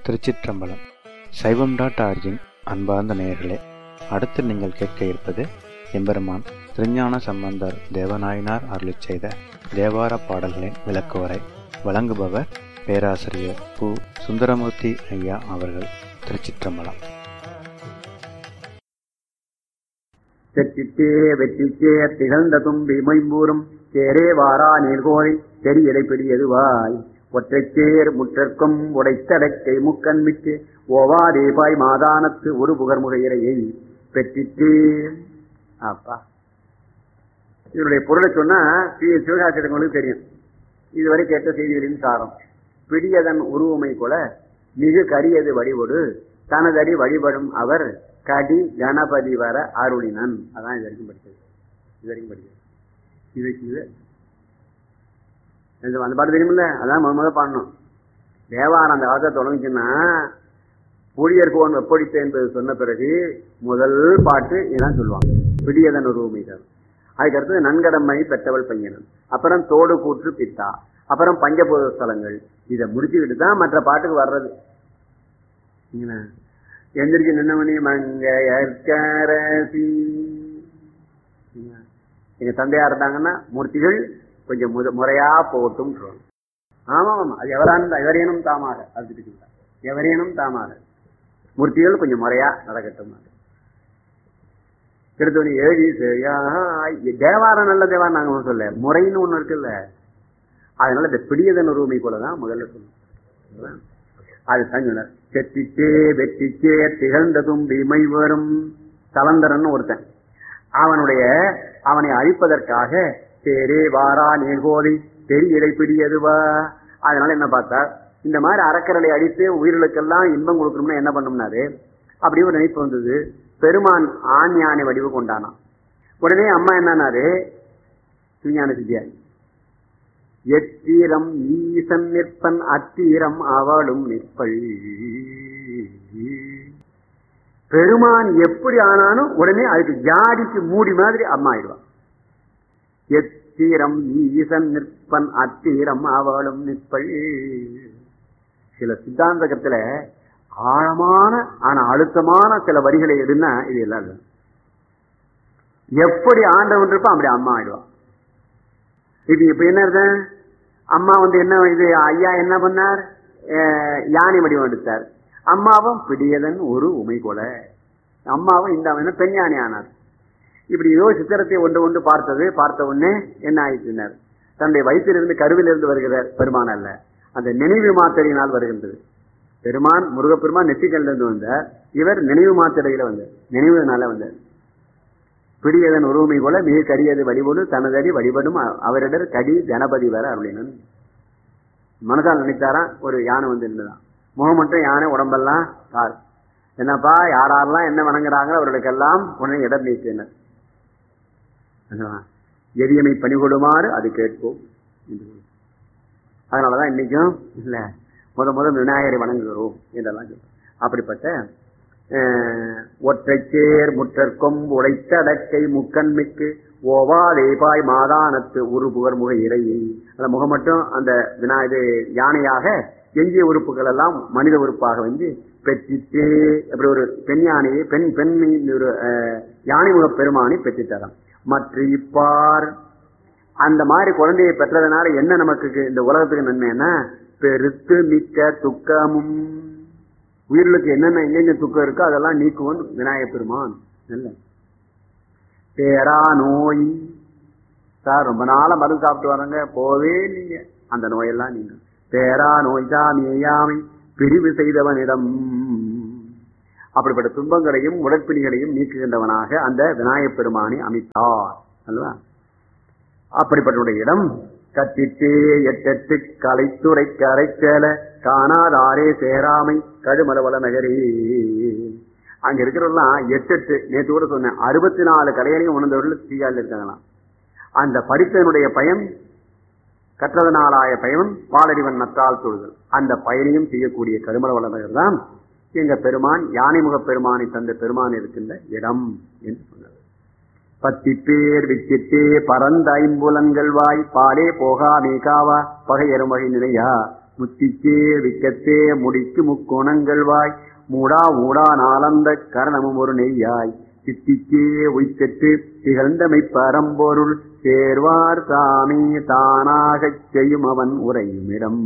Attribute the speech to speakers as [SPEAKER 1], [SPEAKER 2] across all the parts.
[SPEAKER 1] திருச்சிற்றம்பலம். சைவம்.org-இன் அன்பார்ந்த நேயர்களே, அடுத்து நீங்கள் கேட்க இருப்பது எம்பெருமான் திருஞான சம்பந்தர் தேவநாயனார் அருளிச் செய்த தேவார பாடல்களின் விளக்குவரை. வழங்குபவர் பேராசிரியர் பு. சுந்தரமூர்த்தி ஐயா அவர்கள். திருச்சிற்றம்பலம்.
[SPEAKER 2] தெற்றிச்சே வெற்றிச்சே திகழ்ந்த தும்பி மொய்ம்பூரும் சேரே வாரா நீர்கோழி தெரியடை பெரியதுவாய் ஒற்றைச்சேர் முற்றற்கும் உடைத்தடக்கை முக்கண்மிக்கு ஓவாதேபாய் மாதானத்து ஒரு புகர்முகையிறையை பெற்றிச்சே. அப்பா, இதனுடைய பொருளை சொன்னா சிவகாசிரியர்களுக்கு தெரியும். இதுவரை கேட்ட செய்திகளின் சாரம். பிடியதன் உருவமை கொல மிகு கரியது வழிபடு தனதடி வழிபடும் அவர் கடி கணபதி வர அருளினன். அதான் இது வரைக்கும் படிச்சது. இது அந்த பாட்டு தெரியுமில்ல, அதான் முதல்ல பாடணும். தேவாரம் அந்த காலத்தை தொடங்குச்சுன்னா புளியர்கோன் வெப்படித்த என்பது சொன்ன பிறகு முதல் பாட்டு இதான் சொல்லுவாங்க, பிடியதன் உருவமைகள். அதுக்கடுத்து நன்கடமை பெற்றவள் பையனன், அப்புறம் தோடு கூற்று பித்தா, அப்புறம் பஞ்சபூத ஸ்தலங்கள். இதை முடிச்சுக்கிட்டு தான் மற்ற பாட்டுக்கு வர்றது. எந்திரிச்சு நின்னவனி மங்கையர்கரசி. எங்க தந்தையா இருந்தாங்கன்னா மூர்த்திகள் கொஞ்சம் முறையா போட்டும். ஆமா ஆமா, அது எவரேனும் தாமாக எவரேனும் தாமாக மூர்த்திகள் கொஞ்சம் முறையா நடக்கட்டும். திருத்தணி ஏழி தேவாரம் நல்ல தேவாரம் நாங்க சொல்ல, முறைன்னு ஒண்ணு இருக்குல்ல. அதனால இந்த பிடியதன் உரிமை போலதான் முதல்ல சொல்லணும். அது தங்கினர் செட்டிச்சே வெற்றிச்சே திகழ்ந்த தும்பி மை வரும் தலந்தரன் ஒருத்தன். அவனை அழிப்பதற்காக தேரே வாரா நீர்கோழி தெரியடை பிடியதுவா. அதனால என்ன பார்த்தா, இந்த மாதிரி அறக்கரலை அடித்து உயிர்களுக்கெல்லாம் இன்பம் கொடுக்கணும்னா என்ன பண்ணும்னாரு, அப்படி ஒரு நினைப்பு வந்தது. பெருமான் ஆண் யானை வடிவு கொண்டானான். உடனே அம்மா என்னன்னாரு, திருஞான சித்தியார், எத்தீரம் ஈசன் நிற்பன் அத்தீரம் அவளும் நிற்பள். பெருமான் எப்படி ஆனாலும் உடனே அதுக்கு ஜாடிக்கு மூடி மாதிரி அம்மா ஆயிடுவான். எத்தீரம் ஈசன் நிற்பன் அத்தீரம் அவளும் நிற்பள். சில சித்தாந்தகத்துல ஆழமான ஆனா அழுத்தமான சில வரிகளை எடுனா இது எல்லாம் எப்படி ஆண்டவன் இருப்பான் அப்படி அம்மா ஆயிடுவான். இப்ப என்ன இருந்தேன், அம்மா என்ன இது ஐயா என்ன பண்ணார், யானை வடிவம் எடுத்தார். அம்மாவும் பிடியதன் ஒரு உமை கொல. அம்மாவும் இந்த பெண் யானை ஆனார். இப்படி ஏதோ சித்திரத்தை ஒன்று பார்த்த உடனே என்ன ஆயிடுச்சினார், தன்னுடைய வயிற்றிலிருந்து கருவிலிருந்து வருகிறார் பெருமான் அல்ல, அந்த நினைவு மாத்திரையினால் வருகின்றது. பெருமான் முருகப்பெருமான் நெற்றிக்கல்லிருந்து வந்தார், இவர் நினைவு மாத்திரையில வந்தார், நினைவுனால வந்தார். பிடியதன் உருவமை போல மிக கரியது வழிபடு தனதடி வழிபடும் அவரிடர் கடி கணபதி வர அருளினன். மனதால் நினைத்தாராம், ஒரு யானை இருந்ததான், முகம் மட்டும் யானை, உடம்பெல்லாம் கார். என்னப்பா யாரெல்லாம் என்ன வணங்குறாங்க அவர்களுக்கெல்லாம் உடனே இடம் நீக்கினர். எரியமை பணிகொடுமாறு அது கேட்போம். அதனாலதான் இன்னைக்கும் இல்ல முதல் விநாயகரை வணங்குகிறோம் என்றெல்லாம் சொல்றோம். அப்படிப்பட்ட ஒற்றைச்சேர் முற்றற்கும் உடைத்தடக்கை முக்கண்மிக்கு ஓவாதேபாய் மாதானத்து ஒரு புகர் முக இறையை. அந்த முகம் மட்டும் அந்த இது யானையாக, எஞ்சிய உறுப்புகள் எல்லாம் மனித உறுப்பாக வந்து பெற்றிட்டு அப்படி ஒரு பெண் யானையை பெண் ஒரு யானை முக பெருமானை பெற்றுத்தரான். மற்ற இப்பார் அந்த மாதிரி குழந்தையை பெற்றதுனால என்ன நமக்கு இந்த உலகத்துக்கு நன்மைன்னா, பெருத்து மிக்க துக்கமும், உயிர்களுக்கு என்னென்ன எங்கெங்க துக்கம் இருக்கோ அதெல்லாம் நீக்குவன் விநாயகப் பெருமான். நல்ல பேரா நோய் சார், ரொம்ப நாளா மருந்து சாப்பிட்டு வர்றங்க, போவே நீங்க அந்த நோயெல்லாம் நீங்க பேரா நோய் சாமியாமை பிரிவு செய்தவனிடம். அப்படிப்பட்ட துன்பங்களையும் உடற்பிணிகளையும் நீக்குகின்றவனாக அந்த விநாயகப் பெருமானை அமைத்தார் அல்லவா. அப்படிப்பட்ட இடம் கத்திட்டே எட்டெட்டு கலைத்துறை கரைச்சேல காணாதாரே சேராமை கடுமலவள நகரே. அங்க இருக்கிறவெல்லாம் 8 நேற்று கூட சொன்னேன், 64 கலைகளையும் உணர்ந்தவர்கள் தீயால் இருக்காங்களாம். அந்த படித்தனுடைய பயன், கற்றதனாலாய பயன் பாலறிவன் நற்றால் தொழுதல், அந்த பயனையும் செய்யக்கூடிய கடுமலவள நகர் தான் எங்க பெருமான் யானைமுக பெருமானை தந்த பெருமான் இருக்கின்ற இடம் என்று சொன்னார். 10 பேர் விச்சிட்டே பரந்த ஐம்புலன்கள் வாய் பாலே போகா மேகாவா பகையரும் வகை நிலையா முத்திக்கே விக்கத்தே முடிக்கு முக்கோணங்கள் வாய் மூடா ஊடா நாளந்த கரணமும் ஒரு நெய்யாய் சித்திக்கே உய்கட்டு திகழ்ந்தமை பரம்பொருள் சேர்வார் சாமி தானாகச் செய்யும் அவன் உரையுமிடம்.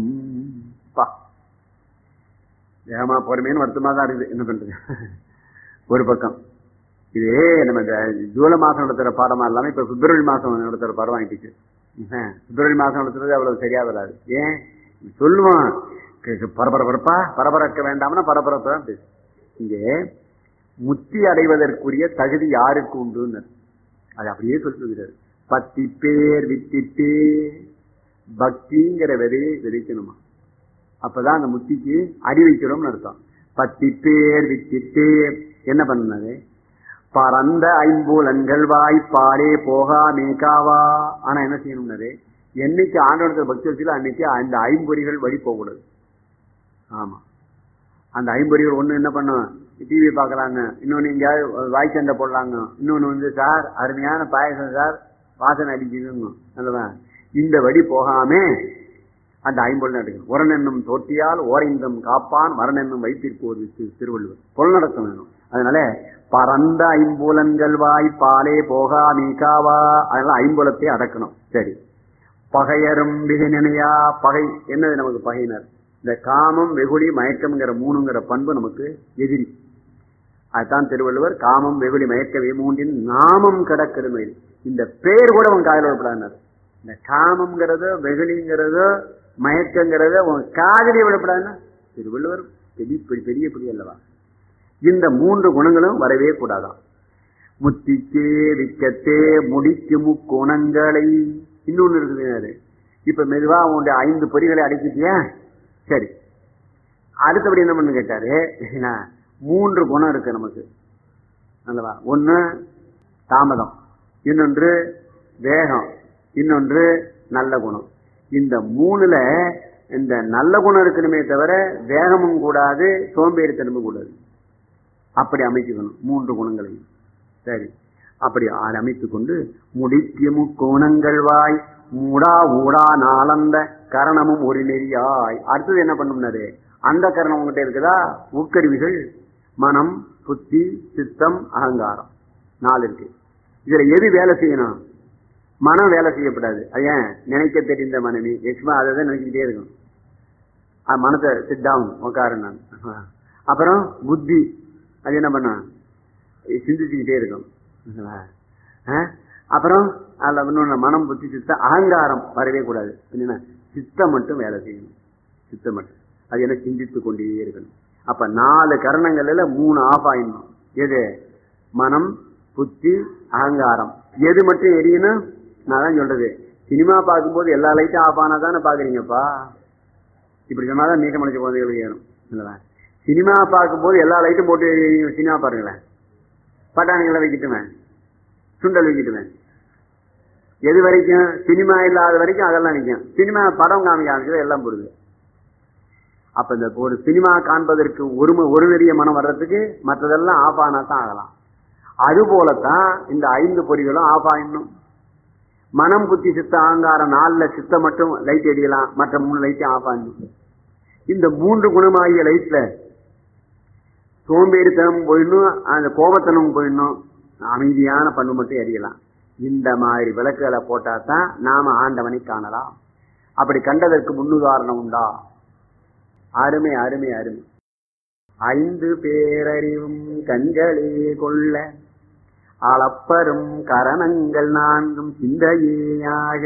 [SPEAKER 2] ஏமா பொறுமைன்னு வருத்தமா தான் இருக்குது. என்ன பண்றது? ஒரு பக்கம் இதே நம்ம இந்த ஜூலை மாசம் நடத்துற பாடமா இல்லாம இப்ப பிப்ரவரி மாசம் நடத்துற பாடம் வாங்கிட்டு பிப்ரவரி மாசம் நடத்துறது அவ்வளவு சரியா வராது. ஏன் சொல்லுவான் பரபரப்பா பரபரக்க வேண்டாம்னா பரபரப்பு தான் பேசு. இங்கே முத்தி அடைவதற்குரிய தகுதி யாருக்கு உண்டு அது அப்படியே சொல்லுகிறார். 10 பேர் வித்திட்டு பக்திங்கிற விதையை விதைக்கணுமா, அப்பதான் அந்த முத்திக்கு அடி வைக்கிறோம்னு அர்த்தம். 10 பேர் வித்திட்டு என்ன பண்ணது? பரந்த ஐம்பூலன்கள் வாய்ப்பாடே போகா மேகாவா. ஆனா என்ன செய்யணும்னாரு, என்னைக்கு ஆண்டவனத்தில் பக்தி வச்சுல அன்னைக்கு அந்த ஐம்பொறிகள் வழி போகக்கூடாது. ஆமா, அந்த ஐம்பொறிகள் ஒண்ணு என்ன பண்ணும், டிவி பாக்கலாங்க, இன்னொன்னு எங்கேயாவது வாய்ச்சண்டை போடலாங்க, இன்னொன்னு சார் அருமையான பாயசம் சார் வாசனை அடிக்குதுங்க அல்லவா. இந்த வழி போகாம அந்த ஐம்பொருள் எடுக்கணும். உரனென்னும் தோட்டியால் ஓரைந்தம் காப்பான் மரணென்னும் வைத்திருப்போர் திருவள்ளுவர் பொருள் நடத்த வேணும். அதனால பரந்த ஐம்புலன்கள் வாய் பாலே போகா மீகாவா, அதனால ஐம்புலத்தை அடக்கணும். சரி, பகையரும் விதினையா. பகை என்னது நமக்கு பகையினர்? இந்த காமம் வெகுளி மயக்கம்ங்கிற மூணுங்கிற பண்பு நமக்கு எதிரி. அதுதான் திருவள்ளுவர் காமம் வெகுளி மயக்கவே மூன்றின் நாமம் கிடக்கிறது. இந்த பேர் கூட அவன் காதல் விடப்படாது. இந்த காமம்ங்கிறதோ வெகுளிங்கிறதோ மயக்கங்கிறதோ உன் காதலியை விடப்படாதுன்னா திருவள்ளுவர் பெரிய பெரிய அல்லவா. இந்த 3 குணங்களும் வரவே கூடாதான். முத்திக்கே விக்கத்தே முடிக்கு முக்குணங்களை. இன்னொன்னு இருக்குது. இப்ப மெதுவா உன்னுடைய 5 பொறிகளை அடக்கிட்டியா? சரி, அடுத்தபடி என்ன பண்ணு கேட்டாரு. 3 குணம் இருக்கு நமக்கு அல்லவா. ஒண்ணு தாமதம், இன்னொன்று வேகம், இன்னொன்று நல்ல குணம். இந்த 3ல இந்த நல்ல குணம் இருக்கணுமே தவிர வேகமும் கூடாது, சோம்பேறித்தனமும் கூடாது. அப்படி அமைக்கணும் 3 குணங்களையும். சரி, அப்படி அமைத்துக் கொண்டு முடிக்கு முக்கோணங்கள் வாய் மூடா ஊடா நாளந்த கரணமும் ஒரு நெறியாய். அடுத்தது என்ன பண்ணும்னாரு, அந்த கரணம் உங்ககிட்ட இருக்குதா, உட்கருவிகள் மனம் புத்தி சித்தம் அகங்காரம் 4 இருக்கு. இதுல எது வேலை செய்யணும்? மனம் வேலை செய்யப்படாது. ஏன்? நினைக்க தெரிந்த மனைவி எக்ஸ்மா அதை தான் நினைச்சுக்கிட்டே இருக்கணும். மனத்தை சிட் டவுன் உட்காரு. நான் அப்புறம் புத்தி அது என்ன பண்ண, சிந்திச்சுக்கிட்டே இருக்கும். அப்புறம் அதுல இன்னொன்னு மனம் புத்தி சித்தம் அகங்காரம் வரவே கூடாது. சித்தம் மட்டும் வேலை செய்யணும். சித்தம் மட்டும் அது என்ன சிந்தித்து கொண்டே இருக்கணும். அப்ப 4 கரணங்கள்ல 3 ஆஃப் ஆயிடணும். எது? மனம் புத்தி அகங்காரம். எது மட்டும் எரியணும்? நான் தான் சொல்றது, சினிமா பார்க்கும்போது எல்லா லைட்டும் ஆஃப் ஆனா தானே பாக்குறீங்கப்பா. இப்படி சொன்னாதான் நீக்க மலைச்ச குழந்தைகளுக்கு ஏறும் இல்லவா. சினிமா பார்க்கும்போது எல்லா லைட்டும் போட்டு சினிமா பாருங்களேன். பட்டாணிகளை வைக்கிட்டுவேன், சுண்டல் வைக்கிட்டுவேன். எது வரைக்கும்? சினிமா இல்லாத வரைக்கும் அதெல்லாம் நிற்கும். சினிமா படம் காமிக்க ஆரம்பிச்சது எல்லாம் போடுது. அப்ப இந்த ஒரு சினிமா காண்பதற்கு ஒரு நெறிய மனம் வர்றதுக்கு மற்றதெல்லாம் ஆஃப் ஆனா தான் ஆகலாம். அது போலத்தான் இந்த 5 பொறிகளும் ஆஃப் ஆயிடணும். மனம் புத்தி சித்த அகங்காரம் 4ல சித்த மட்டும் லைட் எரியலாம், மற்ற 3 லைட்டும் ஆஃப் ஆயிடணும். இந்த 3 குணமாகிய லைட்ல சோம்பேறித்தனம் போயிடணும், அந்த கோபத்தனம் போயிடணும், அமைதியான பண்பு மட்டும் எரியலாம். இந்த மாதிரி விளக்குகளை போட்டா தான் நாம ஆண்டவனை காணலாம். அப்படி கண்டதற்கு முன்னுதாரணம் உண்டா? அருமை அருமை அருமை. 5 பேரறிவும் கண்களே கொள்ள அளப்பரும் கரணங்கள் 4 சிந்தையாக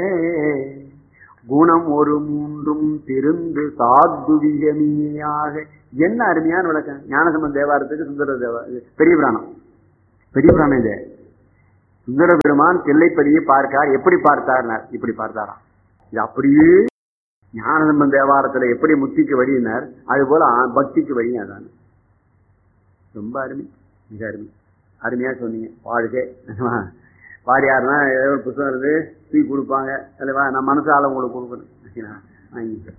[SPEAKER 2] குணம் ஒரு 3 திருந்து சாத்துவிகமியாக. என்ன அருமையான விளக்கம்! ஞானசம்பந்த தேவாரத்துக்கு சுந்தர பெரிய புராணம். பெரிய புராணம் இது. சுந்தர பெருமான் தில்லைப்பதியை பார்க்கார். எப்படி பார்த்தார்? இப்படி பார்த்தாராம். இது அப்படியே ஞானசம்பந்த தேவாரத்துல எப்படி முத்திக்கு வழியினார், அது போல பக்திக்கு வழி. அதான் ரொம்ப அருமை, மிக அருமை. அருமையா சொன்னீங்க. வாழ்க்கை பாடியாருன்னா ஏதோ ஒரு புத்தகம் இருந்து தூக்கி கொடுப்பாங்க அல்லவா. நான் மனசால உங்களுக்கு கொடுக்கணும்.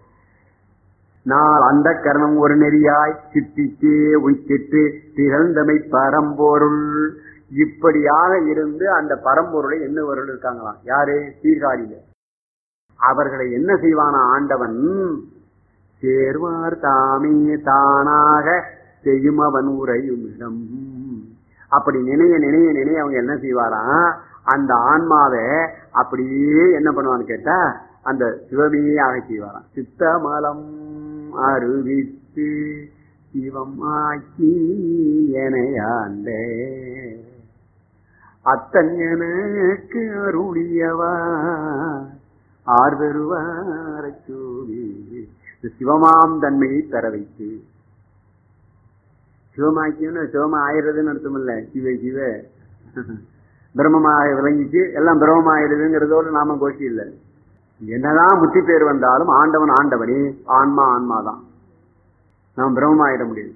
[SPEAKER 2] நான் அந்த கரணம் ஒரு நெறியாய் சித்திக்கே உய்த்திட்டு திகழ்ந்தமை பரம்பொருள். இப்படியாக இருந்து அந்த பரம்பொருளை என்ன இருக்காங்களாம். யாரு? சீர்காழியில அவர்களை என்ன செய்வானா ஆண்டவன்? சேர்வார் தாமே தானாக செய்யும் அவன் உரையும் இடம். அப்படி நினைய நினைய நினைய அவங்க என்ன செய்வாராம்? அந்த ஆன்மாவை அப்படியே என்ன பண்ணுவான்னு கேட்டா அந்த சிவமையே ஆக செய்வாராம். சித்தமலம் அருவித்து சிவம் ஆக்கி எனையாண்டே அத்தன் எனக்கு அருளியவா ஆர்வருவார சூவி. சிவமாம் தன்மையை பெற வைத்து சிவமாக்கியன்னு சிவமா ஆயிடுறதுன்னு அர்த்தம் இல்ல. சிவ சிவ பிரம்மமாக விளங்கிச்சு எல்லாம் பிரம்மமாயிடுதுங்கிறதோடு நாம கோஷி இல்லை. என்னதான் முத்தி பேர் வந்தாலும் ஆண்டவன் ஆண்டவனே, ஆன்மா ஆன்மாதான். நாம் பிரம்மமாயிட முடியும்.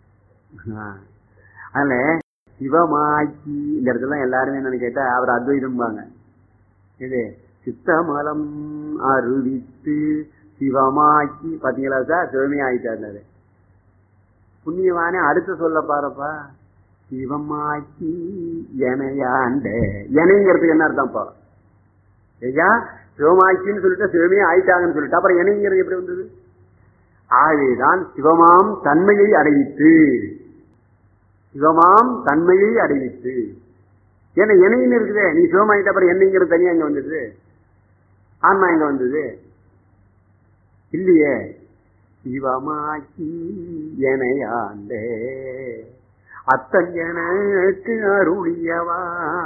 [SPEAKER 2] அதனால சிவமாக்கி இந்த இடத்துல எல்லாருமே என்னன்னு கேட்டா அவர் அத்வைதம்பாங்க. இது சித்தமலம் அருவித்து சிவமாக்கி பாத்தீங்களா சார்? சிவமே ஆயிட்டாரு புண்ணியவானே. அடுத்து சொல்ல பாருப்பா, சிவமாக்கி எனையாண்ட. எனைங்கிறதுக்கு என்ன அர்த்தம்ப்பா? ஐயா சிவமாக்கின்னு சொல்லிட்டு சிவமே ஆயிட்டாங்கன்னு சொல்லிட்டு அப்புறம் எனைங்கிறது எப்படி வந்தது? ஆகவேதான் சிவமாம் தன்மையை அடைவித்து, சிவமாம் தன்மையை அடைவித்து. ஏன்னா எனைன்னு இருக்குதே, நீ சிவமாயிட்ட அப்புறம் என்னைங்கிறது தனியா இங்க வந்தது, ஆன்மா எங்க வந்தது இல்லையே. சிவமாக்கி எனையாண்டே அத்தன் எனக்கு அருளியவா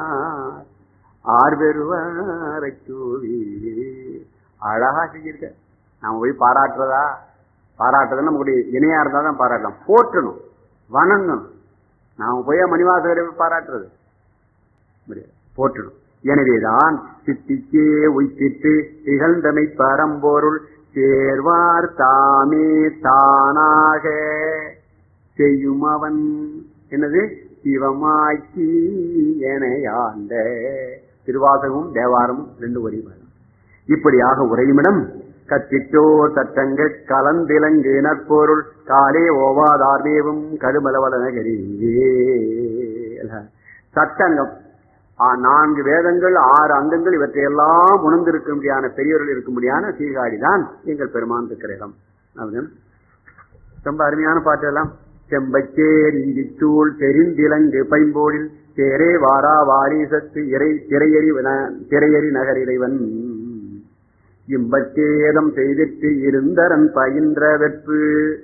[SPEAKER 2] ஆர்வருவார சூவி. அழகா செஞ்சிருக்க. நாம போய் பாராட்டுறதா? பாராட்டுறதுன்னு நம்மளுடைய இணையா இருந்தா தான் பாராட்டலாம். போற்றணும், வணங்கணும். நாம போய் மணிவாசகரை பாராட்டுறது போற்றணும். எனவேதான் சித்திக்கே உய்த்திட்டு திகழ்ந்தமை பரம்பொருள் சேர்வார் தாமே தானாக செய்யும் அவன் என்னது? சிவமாக்கி எனையாண்ட. திருவாசகமும் தேவாரமும் ரெண்டு ஒரே மாதிரி. இப்படியாக உரையுமிடம் கத்திட்டோர் தட்டங்கள் கலந்திலங்கு நற்பொருள் காலே ஓவாதார்வேவும் கடுமலவலனகரி. சட்டங்கம் 4 வேதங்கள் 6 அங்கங்கள் இவற்றையெல்லாம் உணர்ந்திருக்க முடியாத பெரியவர்கள் இருக்க முடியாத சீர்காழிதான் எங்கள் பெருமான் இருக்கிற இடம். ரொம்ப அருமையான பாட்டு எல்லாம். செம்பச்சேர் இந்திச்சூள் தெரிந்திலங்கு பைம்போடில் சேரே வாரா வாரிசத்து இறை திரையறி நகர் இறைவன் இம்பச்சேதம் செய்திட்டு இருந்தரன் பயின்ற வெற்பு.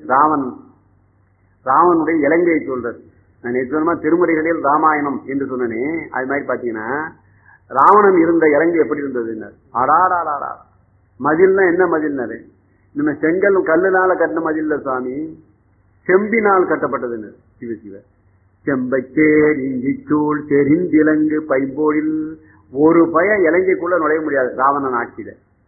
[SPEAKER 2] ராவனுடைய இலங்கையை சொல்றது. நான் நிச்சயமா திருமுறைகளில் ராமாயணம் என்று சொன்னனே, அது மாதிரி பாத்தீங்கன்னா ராவணன் இருந்த இலங்கை எப்படி இருந்தது? ஆடாடாடா மதில்னா என்ன மதில்னாரு? நம்ம செங்கல் கல்லுனால கட்டின மதில்ல சுவாமி, செம்பினால் கட்டப்பட்டது. சிவ சிவ. செம்பச்சேர் இஞ்சிச்சூள் தெரிந்திலங்கு பைம்போடில். ஒரு பய இலங்கைக்குள்ள நுழைய முடியாது ராவணன் ஆட்சியில.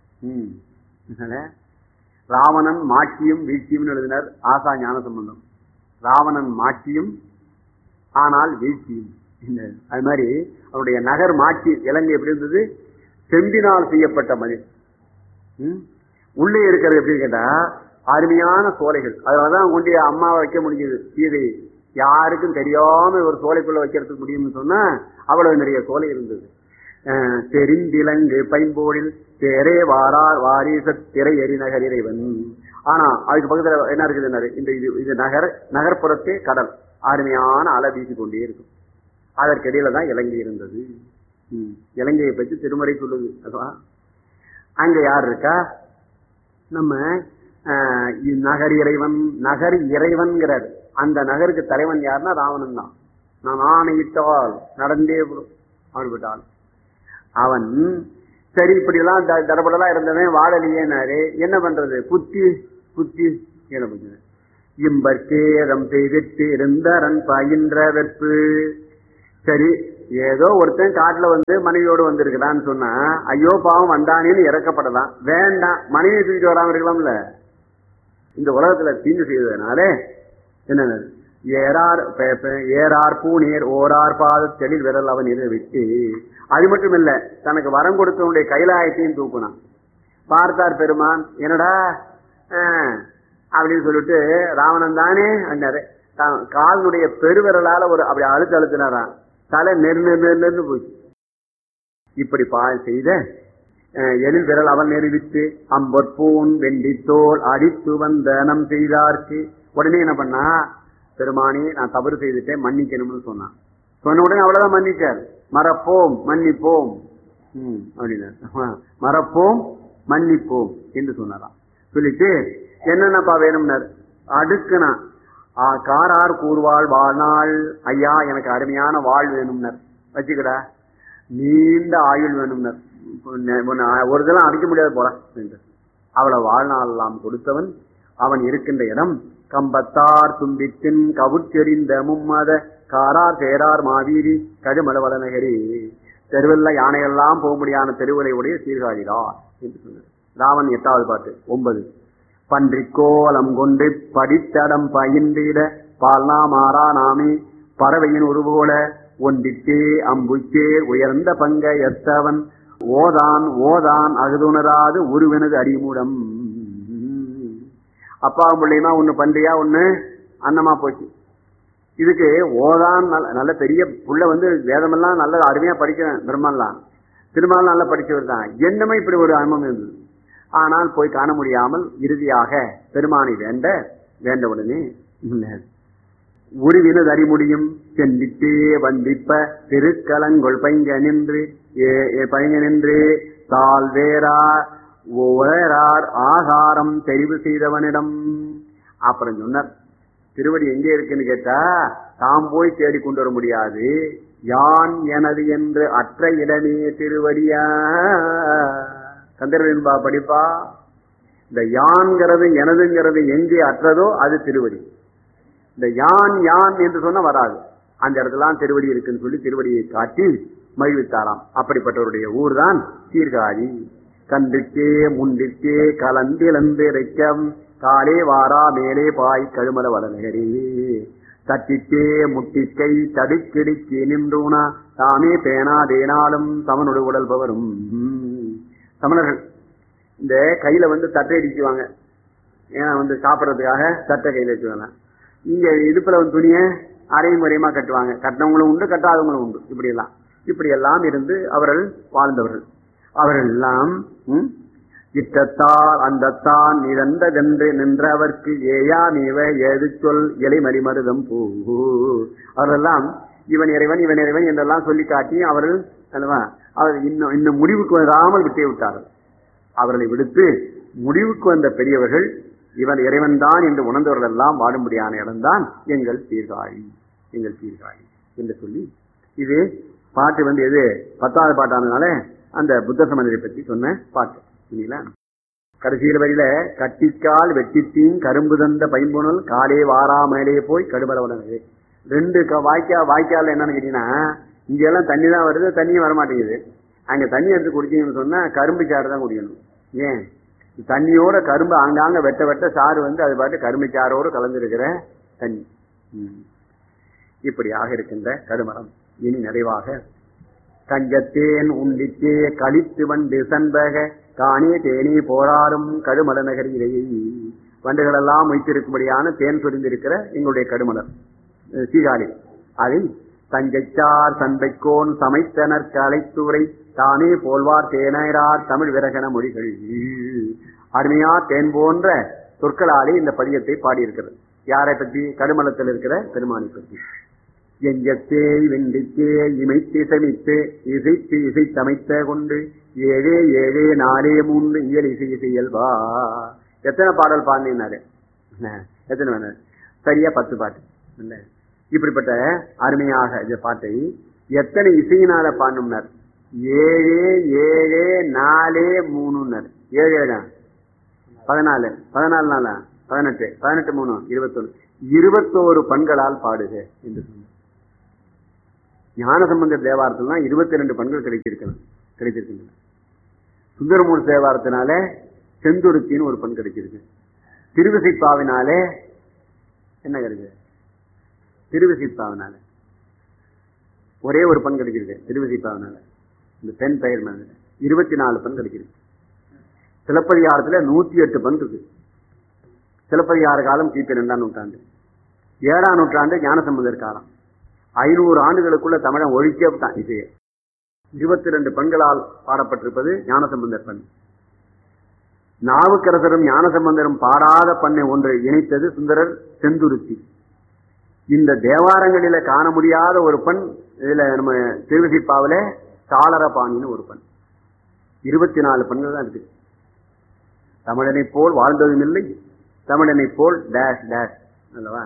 [SPEAKER 2] ராவணன் மாட்சியும் வீழ்ச்சியும் எழுதினார் ஆசா ஞான சம்பந்தம். ராவணன் மாட்சியும் ஆனால் வீழ்ச்சியும். அது மாதிரி அவருடைய நகர் மாட்சி இலங்கை எப்படி இருந்தது? செம்பினால் செய்யப்பட்ட மதில். உள்ளே இருக்கிறது எப்படி கேட்டா அருமையான சோலைகள். அதனாலதான் கொண்டு அம்மாவை வைக்க முடிஞ்சது சீதை. யாருக்கும் தெரியாம ஒரு சோலைக்குள்ள வைக்கிறதுக்கு முடியும்னு சொன்னா அவ்வளவு நிறைய சோலை இருந்தது. தெரிந்திலங்கு பைம்போடில் தேரே வாரார் வாரிச திரை எரிநகர் இறைவன். ஆனா அதுக்கு பக்கத்துல என்ன இருக்குது? இந்த நகர்ப்புறத்தே கடல். அருமையான அலை வீசி கொண்டே இருக்கும். அதற்கிடையில தான் இலங்கை இருந்தது. இலங்கையை பற்றி திருமறை சொல்லுது. அங்க யார் இருக்கா? நம்ம நகர் இறைவன். நகர் இறைவன்கிறார். அந்த நகருக்கு தலைவன் யாருன்னா ராவணன் தான். நான் ஆணையிட்டால் நடந்தே ஆள்பட்டான் அவன். சரி இப்படி எல்லாம் தடபடலாம் இருந்தவன் வாழலையேனாரு. என்ன பண்றது? புத்தி புத்தி என்ன பண்றது? இம்பற்கேதம் செய்திட்டு இருந்தரன் பயின்ற வெற்பு. சரி ஏதோ ஒருத்தன் காட்டுல மனைவியோடு வந்திருக்கிறான்னு சொன்னா ஐயோ பாவம் வந்தானேன்னு இறக்கப்படலாம். வேண்டாம், மனைவியை தூக்கிட்டு வராம இருக்கலாம்ல. இந்த உலகத்துல தீங்கு செய்ததுனால என்ன ஏறார் பூநீர் ஓரார் பாத தெளில் விரல் அவன் இதை விட்டு. அது மட்டும் இல்ல, தனக்கு வரம் கொடுத்தவனுடைய கைலாயத்தையும் தூக்குனான். பார்த்தார் பெருமான், என்னடா அப்படின்னு சொல்லிட்டு ராவணன் தானே அண்ணாரு. காலனுடைய பெருவிரலால ஒரு அப்படி அழுத்தினாராம். தலை நெருன்னு போச்சு. இப்படி செய்த எழில் விரல் அவன் நெறிவித்து அம்பொற்பூன் வெண்டித்தோல் அடித்து வந்த நம் செய்தார்க்கு. உடனே என்ன பண்ணா, பெருமானி நான் தவறு செய்துட்டேன் மன்னிக்கணும்னு சொன்னான். சொன்ன உடனே அவ்வளவுதான் மன்னிச்சார். மறப்போம் மன்னிப்போம் அப்படின்னா, மறப்போம் மன்னிப்போம் என்று சொன்னாராம். சொல்லிட்டு என்னென்னப்பா வேணும்னார். அடுக்குனா காரார் கூறுவாள் வாழ்நாள், ஐயா எனக்கு அருமையான வாழ் வேணும்னர், வச்சுக்கடா நீண்ட ஆயுள் வேணும்னர், ஒரு இதெல்லாம் அடிக்க முடியாது போல என்று அவளை வாழ்நாள் எல்லாம் கொடுத்தவன். அவன் இருக்கின்ற இடம் கம்பத்தார் தும்பித்தின் கவுச்செறிந்த மும்மத காரார் சேரார் மாவீரி கடுமலவள நகரி. தெருவெல்ல யானையெல்லாம் போக முடியாத தெருவலை உடைய சீர்காழிதார் என்று சொன்னார். ராவன் 8வது பாட்டு 9. பன்றிக்கோலம் கொண்டு படித்தடம் பயின்றிட பால்னா மாறா நாமே பறவையின் உருவோல ஒன்றிட்டே அம்புச்சே உயர்ந்த பங்கை எத்தவன் ஓதான் ஓதான் அகுதுணராது உருவினது அறிமுடம். அப்பாவும் பிள்ளையுமா ஒண்ணு பன்றியா ஒண்ணு அன்னமா போச்சு. இதுக்கு ஓதான் நல்ல பெரிய புள்ள வேதமெல்லாம் நல்ல அருமையா படிக்கிறேன், பிரம்மெல்லாம் திருமாலாம் நல்லா படிச்சவர் தான். என்னமே இப்படி ஒரு அனுபவம் இருந்தது. ஆனால் போய் காண முடியாமல் இறுதியாக பெருமானை வேண்ட உடனே உருவினது அறிமுடியும் சென்றிட்டே வந்திப்ப திருக்கலங்கொள் பைங்க நின்று தால் வேறார் ஆகாரம் தெரிவு செய்தவனிடம். அப்புறம் சொன்னார், திருவடி எங்கே இருக்குன்னு கேட்டா தாம் போய் தேடி கொண்டு வர முடியாது, யான் எனது என்று அற்ற இடமே திருவடியா. கந்தர்வன்பா படிப்பா, இந்த யான்கிறது எனதுங்கிறது எங்கே அற்றதோ அது திருவடி. இந்த யான் யான் என்று சொன்னா வராது, அந்த இடத்துலாம் திருவடி இருக்குன்னு சொல்லி திருவடியை காட்டி மகிழ்வித்தாராம். அப்படிப்பட்டவருடைய ஊர் தான் சீர்காழி. கன்றுக்கே முன்றிற்கே கலந்திழந்திரைக்கம் காலே வாரா மேலே பாய் கழுமல வடநகரே தட்டிட்டே முட்டிக்கை தடுக்கிடுக்கி நின்றூனா தாமே பேனா தேனாலும் சமனொடு உடல் பவரும். சமணர்கள் இந்த கையில தட்டை அடிக்குவாங்க, ஏன்னா சாப்பிடறதுக்காக தட்டை கையில வச்சுவாங்க. இங்க இடுப்புல துணிய அரையும் முறையமா கட்டுவாங்க, கட்டினவங்களும் உண்டு கட்டாதவங்களும் உண்டு. இப்படி எல்லாம் இருந்து அவர்கள் வாழ்ந்தவர்கள். அவர்கள் எல்லாம் இட்டத்தால் அந்தத்தான் நிறந்ததென்று நின்றவர்க்கு ஏயா நீவ ஏது சொல் இலை மறிமருதம் பூ. அவரெல்லாம் இவன் இறைவன் இவன் இறைவன் என்றெல்லாம் சொல்லி காட்டி அவர்கள் அவர் இன்னும் முடிவுக்கு வராமல் விட்டே விட்டார்கள். அவர்களை விடுத்து முடிவுக்கு வந்த பெரியவர்கள் இவன் இறைவன் தான் என்று உணர்ந்தவர்கள் எல்லாம் வாடும்படியான இடம்தான் எங்கள் சீர்காழி என்று சொல்லி, இது பாட்டு எது 10வது பாட்டானதுனால அந்த புத்த சமணரை பற்றி சொன்ன பாட்டு. கடைசியில் வரையில கட்டிக்கால் வெட்டித்தீன் கரும்பு தந்த பைம்புணல் காலே வாரா மேலே போய் கடுபலவனது. 2 வாய்க்கால் என்னன்னு கேட்டீங்கன்னா, இங்க எல்லாம் தண்ணி தான் வருது, தண்ணியும் வரமாட்டேங்குது. அங்க தண்ணி எடுத்து குடிச்சீங்கன்னு சொன்னா கரும்பு சாறு தான் குடிக்கணும். ஏன் தண்ணியோட கரும்பு ஆங்காங்க வெட்ட வெட்ட சாறு அது பாட்டு கரும்பு சாரோடு கலந்துருக்கிற தண்ணி. இப்படியாக இருக்கின்ற கருமரம் இனி நிறைவாக கஞ்சத்தேன் உண்டித்தே கழித்து வண்டு சண்பக காணே தேனே போராடும் கடுமல நகரிலேயே. வண்டுகள் எல்லாம் வைத்திருக்கும்படியான தேன் சொரிந்திருக்கிற எங்களுடைய கடுமலர் சீகாழி. அதில் தஞ்சைச்சார் சண்பைக்கோன் சமைத்தனர் கலைத்துறை தானே போல்வார் தேனரார் தமிழ் விரகன மொழிகள். அருமையா தேன் போன்ற சொற்களாலே இந்த பதியத்தை பாடியிருக்கிறது. யாரை பற்றி? கடுமலத்தில் இருக்கிற பெருமானை பற்றி. எஞ்சத்தே வெண்டித்தே இமைத்து சமித்து இசைத்து இசைத்தமைத்த கொண்டு 7 7 4 3 இயல் இசை இசையல்வா. எத்தனை பாடல் பாடினாரு? எத்தனை வேணும்? சரியா 10 பாட்டு. இப்படிப்பட்ட அருமையாக இந்த பாட்டை எத்தனை இசையினால பாடணும்னார்? 7 7 4 3 7 14 14 நாளா 18 18 3 21 21 பண்களால் பாடுக என்று சொன்னார். ஞானசம்பந்தர் தேவாரத்தில்தான் 22 பண்கள் கிடைத்திருக்கின்றன. சுந்தரமூர்த்தி தேவாரத்தினால செந்துருத்தின்னு ஒரு பண் கிடைச்சிருக்கு. திருவிசைப்பாவினாலே என்ன கிடைக்குது? திருவிசைப்பாவினால ஒரே ஒரு பண் கிடைச்சிருக்கு. திருவிசைப்பாவினால இந்த பெண் பெயர் 24 பண் கிடைச்சிருக்கு. சிலப்பதிகாரத்துல 108 பண் இருக்கு. சிலப்பதிகார காலம் கிபி 2ஆம் நூற்றாண்டு, 7ஆம் நூற்றாண்டு ஞானசம்பந்தர் காலம். 500 ஆண்டுகளுக்குள்ள தமிழன் ஒழிக்கப்பட்டான் இசையை. 22 பெண்களால் பாடப்பட்டிருப்பது ஞானசம்பந்தர் பண். நாவுக்கரசரும் ஞானசம்பந்தரும் பாடாத பண்ணை ஒன்றை இணைத்தது சுந்தரர் செந்துருத்தி. இந்த தேவாரங்களில காண முடியாத ஒரு பண் இதுல நம்ம திருவிசைப்பாவில சாளரபாணின்னு ஒரு பண். 24 பெண்கள் தான் இருக்கு. தமிழனை போல் வாழ்ந்ததும் இல்லை, தமிழனை போல் டேஷ் டேஷ் அல்லவா.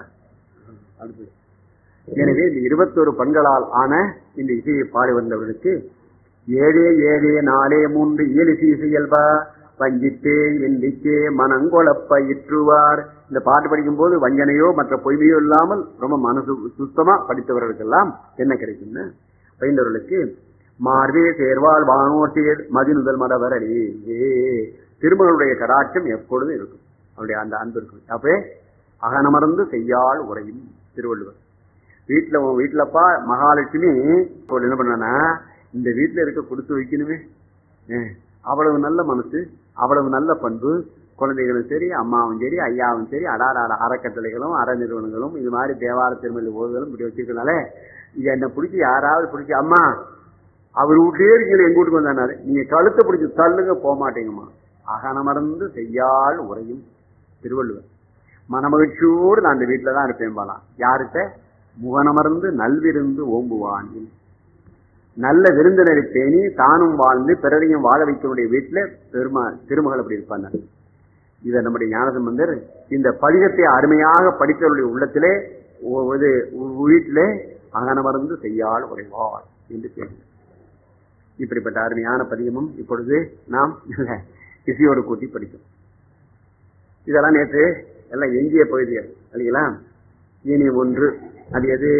[SPEAKER 2] எனவே இந்த 21 பெண்களால் ஆன இந்த இசையை பாடி வந்தவர்களுக்கு 7 7 4 3 இயலிசை இசையல்பா வஞ்சித்தே வெண்டிக்கே மனங்கொழப்ப இற்றுவார். இந்த பாட்டு படிக்கும் போது வஞ்சனையோ மற்ற பொய்மையோ இல்லாமல் ரொம்ப மனசு சுத்தமா படித்தவர்களுக்கெல்லாம் என்ன கிடைக்கும்னு பயின்றவர்களுக்கு மார்வே சேர்வாள் வானோசேர் மதிநுதல் மடவரே திருமகளுடைய கடாட்சம் எப்பொழுதும் இருக்கும். அவருடைய அந்த அன்பு இருக்கும். அப்பே அகனமர்ந்து செய்யாள் உரையும் திருவள்ளுவர். வீட்டுலப்பா மகாலட்சுமி என்ன பண்ணா, இந்த வீட்டுல இருக்க கொடுத்து வைக்கணுமே, அவ்வளவு நல்ல மனசு, அவ்வளவு நல்ல பண்பு, குழந்தைகளும் சரி, அம்மாவும் சரி, ஐயாவும் சரி, அறக்கட்டளைகளும் அற நிறுவனங்களும் இது மாதிரி தேவார திருமணி ஓதுகளும் இப்படி வச்சிருக்கனால இது என்ன பிடிச்சி யாராவது பிடிச்சி அம்மா அவர் வீட்லயே இருக்கீங்க எங்க வீட்டுக்கு வந்தாரு, நீங்க கழுத்தை பிடிச்சி தள்ளுங்க போக மாட்டீங்கம்மா. அகனமர்ந்து செய்யாள் உரையும் திருவள்ளுவர். மனமகிழ்ச்சியோடு நான் அந்த வீட்டுல தான் இருப்பேன் பாலாம். யார்கிட்ட? முகனமர்ந்து நல்விருந்து ஓம்புவான். நல்ல விருந்தினரை பேணி தானும் வாழ்ந்து பிறரையும் வாழ வைக்கக்கூடிய வீட்டுல திருமகள் அப்படி இருப்பாங்க. இதை நம்முடைய ஞானசம்பந்தர் இந்த பதிகத்தை அருமையாக படித்தவருடைய உள்ளத்திலே வீட்டிலே அகனமர்ந்து செய்யாள் உரைவாள் என்று பேசுகிறார். இப்படிப்பட்ட அருமையான பதிகமும் இப்பொழுது நாம் இசையோடு கூட்டி படிக்கும். இதெல்லாம் நேற்று எல்லாம் எஞ்சிய பகுதிகள் இல்லைங்களா. இனி ஒன்று, அது எது?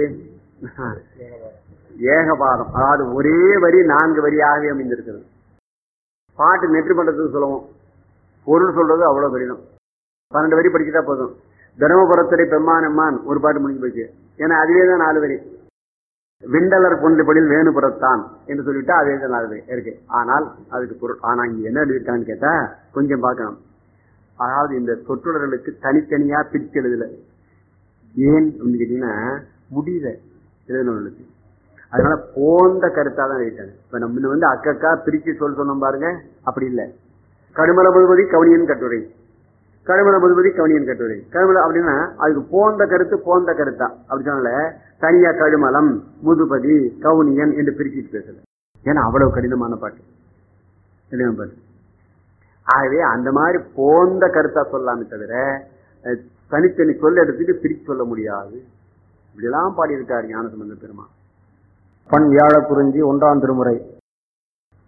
[SPEAKER 2] ஏகபாதம். அதாவது ஒரே வரி 4 வரியாகவே அமைந்திருக்கிறது. பாட்டு நெற்றி பண்றதுக்கு சொல்லுவோம், பொருள் சொல்றது அவ்வளவு கடினம். 12 வரி படிச்சுட்டா போதும். தர்மபுரத்துறை பெம்மானம்மான் ஒரு பாட்டு முடிஞ்சு போச்சு. ஏன்னா அதுவே தான் 4 வரி. விண்டலர் கொண்டபடியில் வேணுபுறத்தான் என்று சொல்லிவிட்டா அதே தான் 4 வரி இருக்கு. ஆனால் அதுக்கு பொருள். ஆனா இங்க என்ன எழுதிருக்கான்னு கேட்டா கொஞ்சம் பார்க்கணும். அதாவது இந்த சொற்றொடர்களுக்கு தனித்தனியா பிரிச்சு எழுதல. ஏன் கேட்டீங்கன்னா முடியல எழுதினவர்களுக்கு. அதனால போந்த கருத்தா தான் எழுதிட்டாங்க. இப்ப நம்ம அக்கா பிரிச்சு சொன்னோம் பாருங்க, அப்படி இல்லை. கடுமல முதுபதி கவனியன் கட்டுரை, கடுமல முதுபதி கவனியன் கட்டுரை, கடுமல அப்படின்னா அதுக்கு போந்த கருத்தா அப்படி சொன்னால தனியா கடுமலம் முதுபதி கவுனியன் என்று பிரிச்சுட்டு பேசல. ஏன்னா அவ்வளவு கடினமான பாட்டு. ஆகவே அந்த மாதிரி போந்த கருத்தா சொல்லாமே தவிர தனித்தனி சொல்ல எடுத்துட்டு பிரிச்சு சொல்ல முடியாது. இப்படியெல்லாம் பாடியிருக்காரு ஞானசம்பந்த பெருமான்.
[SPEAKER 3] பண் வியாழ குறிஞ்சி 1ஆம் திருமுறை